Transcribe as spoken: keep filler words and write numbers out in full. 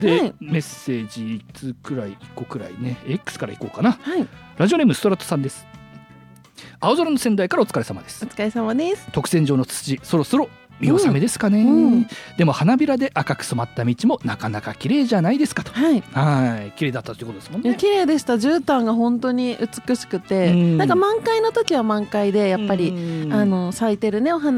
で、 はい、 メッセージいつくらいいっこくらいね X からいこうかな。 はい、 ラジオネームストラットさんです。青空の仙台からお疲れ様です。 お疲れ様です。 特選上のツツジそろそろ見納めですかね、 うんうん、 でも花びらで赤く染まった道もなかなか綺麗じゃないですかと。 はい、 はい綺麗だったということですもんね。 いや綺麗でした。絨毯が本当に美しくて、 うんなんか満開の時は満開でやっぱり、 うんあの咲いてるねお花